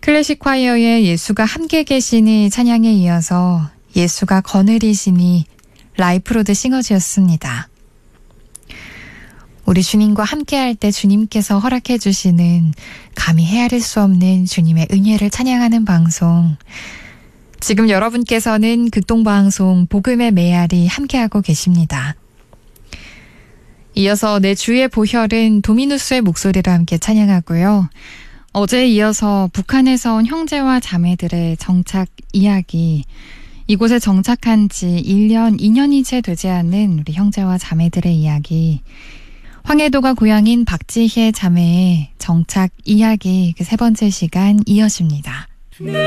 클래식 콰이어의 예수가 함께 계시니 찬양에 이어서 예수가 거느리시니 라이프로드 싱어즈였습니다. 우리 주님과 함께할 때 주님께서 허락해 주시는 감히 헤아릴 수 없는 주님의 은혜를 찬양하는 방송. 지금 여러분께서는 극동방송 복음의 메아리 함께하고 계십니다. 이어서 내 주의 보혈은 도미누스의 목소리로 함께 찬양하고요. 어제에 이어서 북한에서 온 형제와 자매들의 정착 이야기, 이곳에 정착한 지 1년, 2년이 채 되지 않은 우리 형제와 자매들의 이야기, 황해도가 고향인 박지혜 자매의 정착 이야기 그 세 번째 시간 이어집니다.